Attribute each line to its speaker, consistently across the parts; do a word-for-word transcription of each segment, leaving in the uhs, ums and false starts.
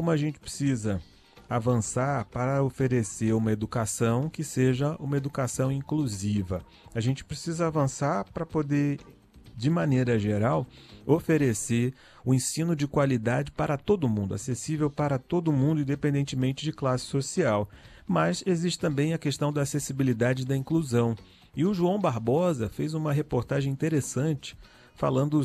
Speaker 1: como a gente precisa avançar para oferecer uma educação que seja uma educação inclusiva. A gente precisa avançar para poder, de maneira geral, oferecer o ensino de qualidade para todo mundo, acessível para todo mundo, independentemente de classe social. Mas existe também a questão da acessibilidade e da inclusão. E o João Barbosa fez uma reportagem interessante falando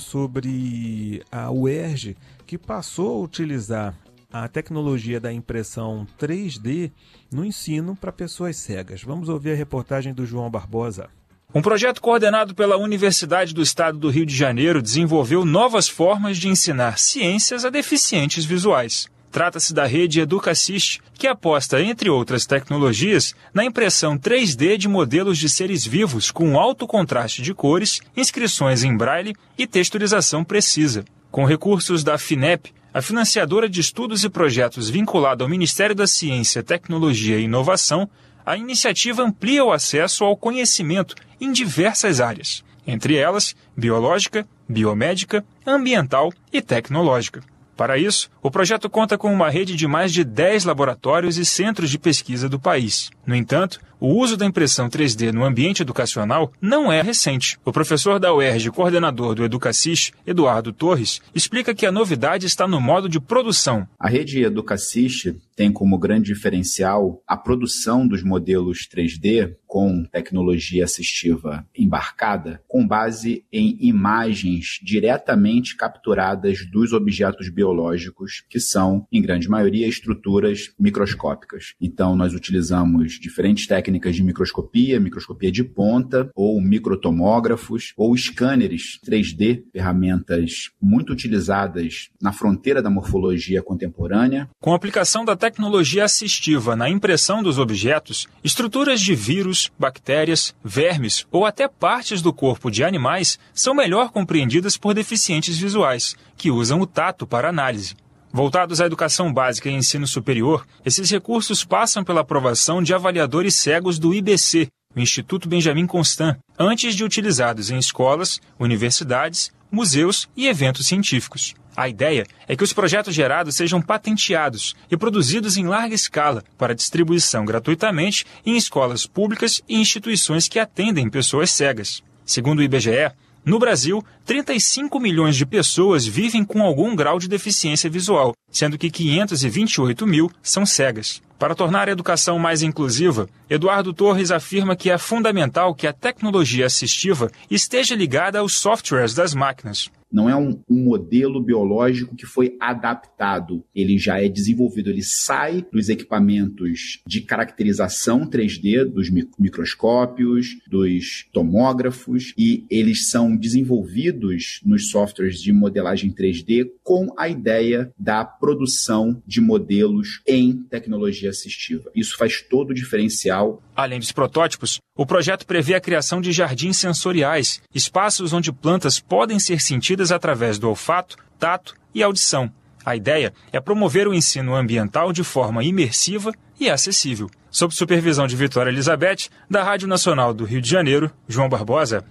Speaker 1: sobre a U E R J, que passou a utilizar a tecnologia da impressão três D no ensino para pessoas cegas. Vamos ouvir a reportagem do João Barbosa.
Speaker 2: Um projeto coordenado pela Universidade do Estado do Rio de Janeiro desenvolveu novas formas de ensinar ciências a deficientes visuais. Trata-se da rede EducaSist, que aposta, entre outras tecnologias, na impressão três D de modelos de seres vivos com alto contraste de cores, inscrições em braille e texturização precisa. Com recursos da FINEP, a financiadora de estudos e projetos vinculada ao Ministério da Ciência, Tecnologia e Inovação, a iniciativa amplia o acesso ao conhecimento em diversas áreas, entre elas biológica, biomédica, ambiental e tecnológica. Para isso, o projeto conta com uma rede de mais de dez laboratórios e centros de pesquisa do país. No entanto, o uso da impressão três D no ambiente educacional não é recente. O professor da U E R J e coordenador do EducaSist, Eduardo Torres, explica que a novidade está no modo de produção.
Speaker 3: A rede EducaSist tem como grande diferencial a produção dos modelos três D com tecnologia assistiva embarcada, com base em imagens diretamente capturadas dos objetos biológicos, que são, em grande maioria, estruturas microscópicas. Então, nós utilizamos diferentes técnicas de microscopia, microscopia de ponta, ou microtomógrafos, ou scanners três D, ferramentas muito utilizadas na fronteira da morfologia contemporânea.
Speaker 2: Com a aplicação da tecnologia assistiva na impressão dos objetos, estruturas de vírus, bactérias, vermes ou até partes do corpo de animais são melhor compreendidas por deficientes visuais, que usam o tato para análise. Voltados à educação básica e ensino superior, esses recursos passam pela aprovação de avaliadores cegos do I B C, o Instituto Benjamin Constant, antes de utilizados em escolas, universidades, museus e eventos científicos. A ideia é que os projetos gerados sejam patenteados e produzidos em larga escala para distribuição gratuitamente em escolas públicas e instituições que atendem pessoas cegas. Segundo o I B G E, no Brasil, trinta e cinco milhões de pessoas vivem com algum grau de deficiência visual, sendo que quinhentos e vinte e oito mil são cegas. Para tornar a educação mais inclusiva, Eduardo Torres afirma que é fundamental que a tecnologia assistiva esteja ligada aos softwares das máquinas.
Speaker 3: Não é um, um modelo biológico que foi adaptado, ele já é desenvolvido, ele sai dos equipamentos de caracterização três D, dos microscópios, dos tomógrafos, e eles são desenvolvidos nos softwares de modelagem três D com a ideia da produção de modelos em tecnologia assistiva. Isso faz todo o diferencial.
Speaker 2: Além dos protótipos, o projeto prevê a criação de jardins sensoriais, espaços onde plantas podem ser sentidas através do olfato, tato e audição. A ideia é promover o ensino ambiental de forma imersiva e acessível. Sob supervisão de Vitória Elizabeth, da Rádio Nacional do Rio de Janeiro, João Barbosa.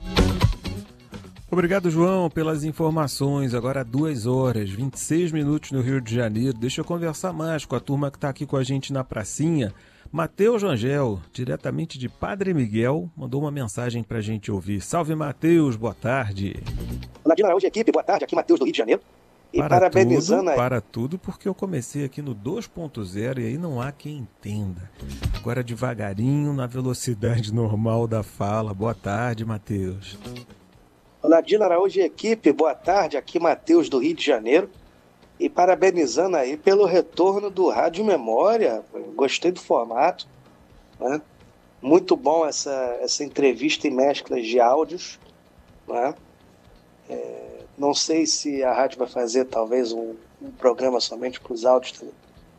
Speaker 1: Obrigado, João, pelas informações. Agora duas horas, vinte e seis minutos no Rio de Janeiro. Deixa eu conversar mais com a turma que está aqui com a gente na pracinha. Matheus Rangel, diretamente de Padre Miguel, mandou uma mensagem para a gente ouvir. Salve, Matheus, boa tarde.
Speaker 4: Nadina Araújo, equipe, boa tarde. Aqui Matheus do Rio de Janeiro. E
Speaker 1: para
Speaker 4: parabenizando...
Speaker 1: Tudo, para tudo, porque eu comecei aqui no dois ponto zero e aí não há quem entenda. Agora devagarinho, na velocidade normal da fala. Boa tarde, Matheus.
Speaker 4: Nadina Araújo, equipe, boa tarde. Aqui Matheus do Rio de Janeiro. E parabenizando aí pelo retorno do Rádio Memória. Gostei do formato, né? Muito bom essa, essa entrevista e mesclas de áudios, né? É, não sei se a rádio vai fazer talvez um, um programa somente para os áudios também.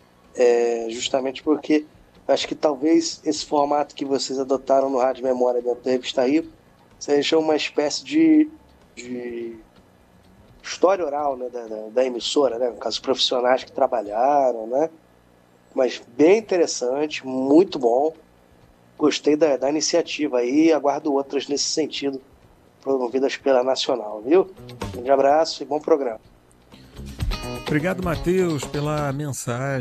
Speaker 4: É, justamente porque acho que talvez esse formato que vocês adotaram no Rádio Memória dentro da Revista Rio seja uma espécie de... de história oral, né, da, da, da emissora, né, no caso, profissionais que trabalharam, né, mas bem interessante, muito bom, gostei da, da iniciativa aí, aguardo outras nesse sentido, promovidas pela Nacional, viu? Um grande abraço e bom programa.
Speaker 1: Obrigado, Matheus, pela mensagem.